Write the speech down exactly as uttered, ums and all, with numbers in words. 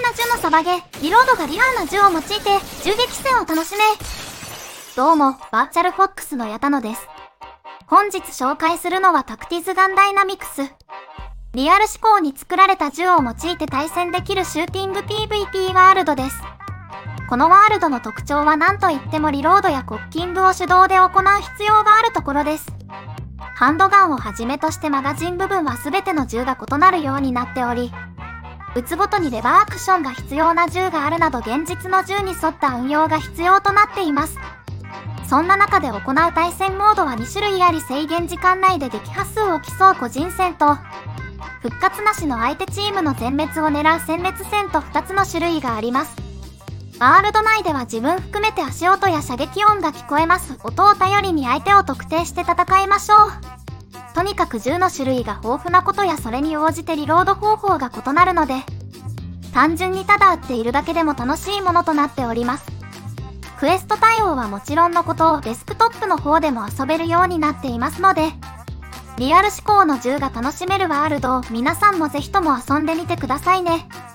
な銃のサバゲ、リロードがリアルな銃を用いて銃撃戦を楽しめ。どうも、バーチャルフォックスの矢田野です。本日紹介するのはタクティズガンダイナミクス。リアル思考に作られた銃を用いて対戦できるシューティング ピーブイピー ワールドです。このワールドの特徴は何といってもリロードやコッキングを手動で行う必要があるところです。ハンドガンをはじめとしてマガジン部分は全ての銃が異なるようになっており、撃つごとにレバーアクションが必要な銃があるなど現実の銃に沿った運用が必要となっています。そんな中で行う対戦モードはに種類あり、制限時間内で撃破数を競う個人戦と、復活なしの相手チームの全滅を狙う殲滅戦とふたつの種類があります。ワールド内では自分含めて足音や射撃音が聞こえます。音を頼りに相手を特定して戦いましょう。とにかく銃の種類が豊富なことやそれに応じてリロード方法が異なるので、単純にただ撃っているだけでも楽しいものとなっております。クエスト対応はもちろんのことをデスクトップの方でも遊べるようになっていますので、リアル思考の銃が楽しめるワールドを皆さんもぜひとも遊んでみてくださいね。